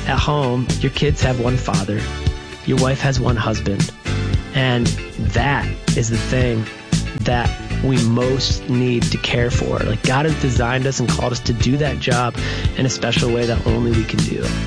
at home, your kids have one father, your wife has one husband, and that is the thing that we most need to care for. Like, God has designed us and called us to do that job in a special way that only we can do.